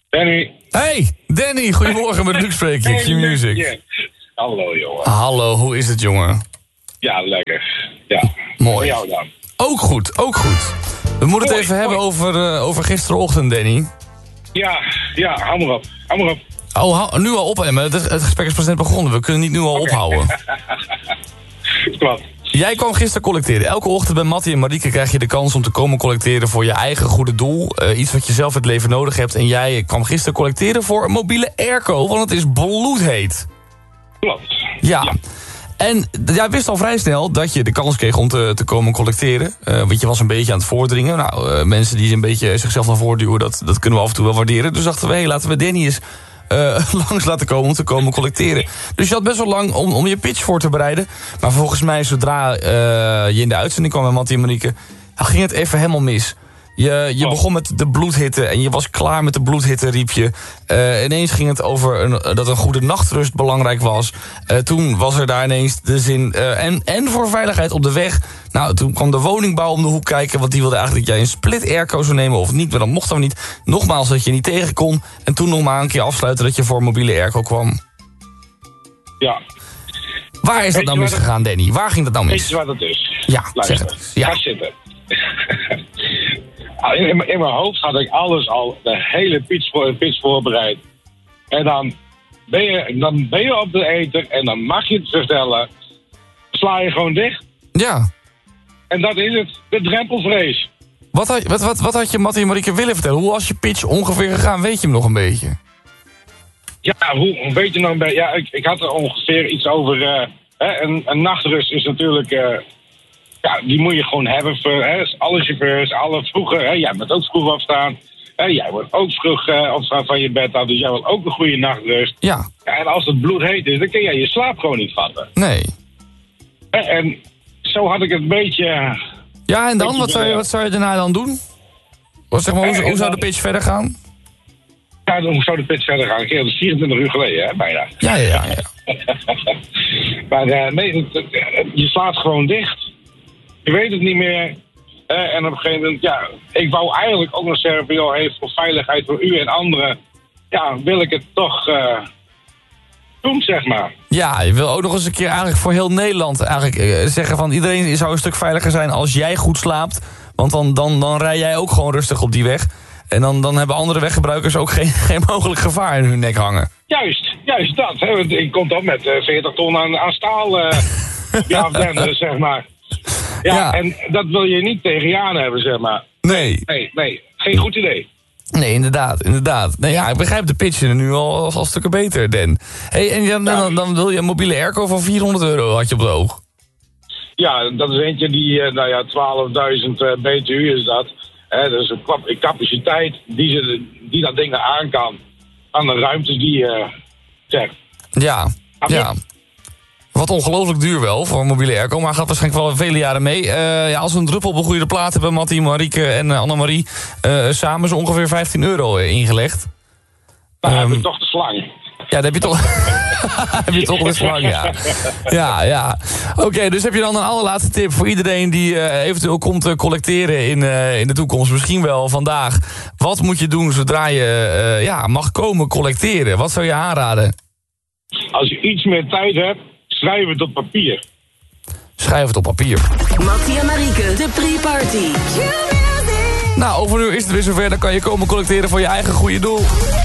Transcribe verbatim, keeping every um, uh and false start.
Danny. Hey, Danny, goedemorgen, met Luc spreek je, Q-Music. Yeah. Hallo, jongen. Hallo, hoe is het, jongen? Ja, lekker. Ja. Mooi. Voor jou dan? Ook goed, ook goed. We moeten het even Mooi, hebben mooi. over, uh, over gisterochtend, Danny. Ja, ja, hou maar op. Hou maar op. Oh, hou, nu al op, Emma. Het, het gesprek is pas net begonnen. We kunnen niet nu al Okay. ophouden. Klopt. Jij kwam gisteren collecteren. Elke ochtend bij Mattie en Marieke krijg je de kans om te komen collecteren voor je eigen goede doel. Uh, iets wat je zelf in het leven nodig hebt. En jij kwam gisteren collecteren voor een mobiele airco, want het is bloedheet. Klopt. Ja. Ja. En jij wist al vrij snel dat je de kans kreeg om te, te komen collecteren. Uh, want je was een beetje aan het voordringen. Nou, uh, mensen die een beetje zichzelf naar voren duwen, dat, dat kunnen we af en toe wel waarderen. Dus dachten we, hé, hey, laten we Danny eens uh, langs laten komen om te komen collecteren. Dus je had best wel lang om, om je pitch voor te bereiden. Maar volgens mij, zodra uh, je in de uitzending kwam met Mattie en Marieke, dan ging het even helemaal mis. Je, je Oh. begon met de bloedhitte en je was klaar met de bloedhitte, riep je. Uh, ineens ging het over een, dat een goede nachtrust belangrijk was. Uh, toen was er daar ineens de zin... Uh, en, en voor veiligheid op de weg. Nou, toen kwam de woningbouw om de hoek kijken, want die wilde eigenlijk dat jij een split airco zou nemen of niet. Maar dat mocht dan niet. Nogmaals dat je niet tegen kon. En toen nog maar een keer afsluiten dat je voor een mobiele airco kwam. Ja. Waar is dat Weet nou je mis wat gegaan, Danny? Waar ging dat nou Weet mis? je wat het is? Ja, Luister. zeg het. Ja. Ga zitten. in, in, mijn- in mijn hoofd had ik alles al, de hele pitch, voor, pitch voorbereid. En dan ben, je, dan ben je op de eter en dan mag je het vertellen. Sla je gewoon dicht. Ja. En dat is het. De drempelvrees. Wat had, wat, wat, wat had je Mattie en Marieke willen vertellen? Hoe was je pitch ongeveer gegaan? Weet je hem nog een beetje? Ja, hoe hoe weet je nou een beetje? Ja, ik, ik had er ongeveer iets over. eh, hè, een, een nachtrust is natuurlijk. eh, ja, die moet je gewoon hebben voor hè, alle chauffeurs, alle vroeger. Hè, jij bent ook vroeg opstaan. Hè, jij wordt ook vroeg eh, opstaan van je bed af, dus jij wil ook een goede nachtrust. Ja. Ja, en als het bloedheet is, dan kun jij je slaap gewoon niet vatten. Nee. Hè, en zo had ik het een beetje. Ja, en dan? Beetje Wat zou je, willen- wat zou je daarna dan doen? Wat, zeg maar, hoe, Eh, hoe en zou dan- de pitch verder gaan? Ja, hoe zou de pitch verder gaan? Kerel, dat is vierentwintig uur geleden, hè, bijna. Ja, ja, ja. ja. Maar eh, nee, het- het- je slaat gewoon dicht. Je weet het niet meer. Eh, en op een gegeven moment, ja, ik wou eigenlijk ook nog zeggen, joh, hey, voor veiligheid voor u en anderen, ja, wil ik het toch eh, doen, zeg maar. Ja, je wil ook nog eens een keer eigenlijk voor heel Nederland eigenlijk eh, zeggen van iedereen zou een stuk veiliger zijn als jij goed slaapt. Want dan, dan, dan rij jij ook gewoon rustig op die weg. En dan, dan hebben andere weggebruikers ook geen, geen mogelijk gevaar in hun nek hangen. Juist, juist dat. Hè. Want ik kom toch met eh, veertig ton aan, aan staal eh op je afdenden, zeg maar. Ja, Ja. en dat wil je niet tegen je aan hebben, zeg maar. Nee. Nee, nee, geen goed idee. Nee, inderdaad, inderdaad. Nee, ja, ik begrijp de pitch nu al, al, al stukken beter, Dan. Hey, en dan, dan, dan wil je een mobiele airco van vierhonderd euro, had je op het oog. Ja, dat is eentje die, eh, nou ja, twaalfduizend uh, B T U is dat. Hè, dat is een kap- een capaciteit die, ze, die dat ding aan kan. Aan de ruimtes die je uh, zegt. Ja, Ah, ja. Wat ongelooflijk duur wel voor een mobiele airco, maar gaat waarschijnlijk wel vele jaren mee. Uh, ja, als we een druppel begroeide plaat hebben, Mattie, Marieke en uh, Annemarie, uh, samen zo ongeveer vijftien euro uh, ingelegd. Dan Um, heb ik toch de slang. Ja, dan heb je toch, heb je toch een slang, ja. Ja, ja. Oké, okay, dus heb je dan een allerlaatste tip voor iedereen die uh, eventueel komt uh, collecteren in, uh, in de toekomst, misschien wel vandaag. Wat moet je doen zodra je uh, ja, mag komen collecteren? Wat zou je aanraden? Als je iets meer tijd hebt, schrijf het op papier. Schrijf het op papier. Mattie en Marieke, de pre-party. Nou, over een uur is het weer zover. Dan kan je komen collecteren voor je eigen goede doel.